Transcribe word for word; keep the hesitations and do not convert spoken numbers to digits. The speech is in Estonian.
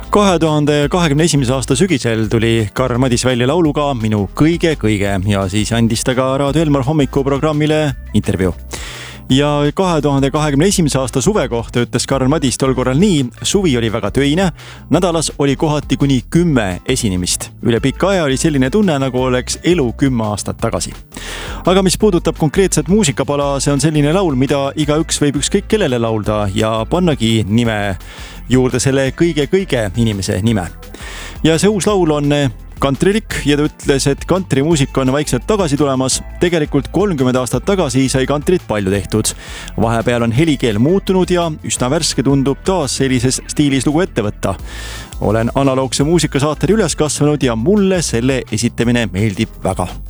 kahe tuhande kahekümne esimese aasta sügisel tuli Karl Madis välja lauluga Minu kõige-kõige ja siis andis ta ka Raadio Elmar hommikuprogrammile intervjuu. Ja kahe tuhande kahekümne esimese aasta suve kohta ütles Karl Madis tol korral nii, suvi oli väga töine, nädalas oli kohati kuni kümme esinemist. Üle pika aja oli selline tunne, nagu oleks elu kümme aastat tagasi. Aga mis puudutab konkreetset muusikapala, see on selline laul, mida igaüks võib ükskõik kellele laulda ja pannagi nime juurde selle kõige-kõige inimese nime. Ja see uus laul on kantrilik ja ta ütles, et kantrimuusik on vaikselt tagasi tulemas. Tegelikult kolmkümmend aastat tagasi sai kantrit palju tehtud. Vahepeal on helikeel muutunud ja üsna värske tundub taas sellises stiilis lugu ette võtta. Olen analoogse muusikasaatel üles kasvanud ja mulle selle esitamine meeldib väga.